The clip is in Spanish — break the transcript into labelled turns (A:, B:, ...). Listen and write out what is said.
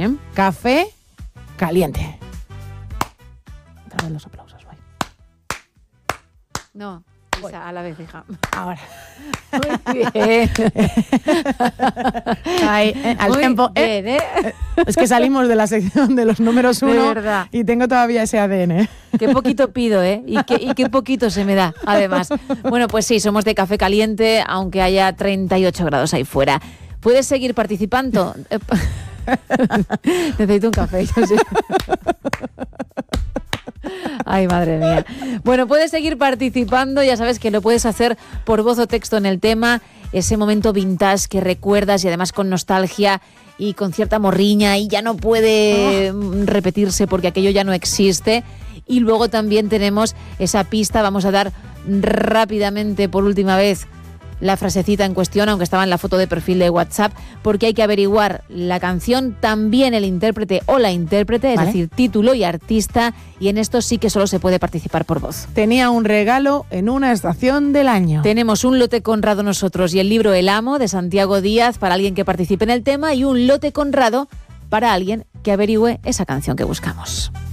A: ¿eh? Café caliente. Otra vez los aplausos, voy.
B: No, Isa, a la vez, hija.
A: Ahora.
B: Muy bien.
A: Ahí, al
B: Muy
A: tiempo.
B: bien, ¿eh?
A: Es que salimos de la sección de los números
B: De
A: 1
B: verdad.
A: y tengo todavía ese ADN.
B: Qué poquito pido, ¿eh? Y qué poquito se me da, además. Bueno, pues sí, somos de café caliente, aunque haya 38 grados ahí fuera. ¿Puedes seguir participando? Necesito un café, yo sí. Ay, madre mía. Bueno, puedes seguir participando, ya sabes que lo puedes hacer por voz o texto en el tema, ese momento vintage que recuerdas y además con nostalgia y con cierta morriña y ya no puede repetirse porque aquello ya no existe. Y luego también tenemos esa pista, vamos a dar rápidamente por última vez la frasecita en cuestión, aunque estaba en la foto de perfil de WhatsApp, porque hay que averiguar la canción, también el intérprete o la intérprete, es
A: ¿Vale?
B: decir, título y artista, y en esto sí que solo se puede participar por voz.
A: Tenía un regalo en una estación del año.
B: Tenemos un lote Conrado nosotros y el libro El Amo de Santiago Díaz para alguien que participe en el tema y un lote Conrado para alguien que averigüe esa canción que buscamos.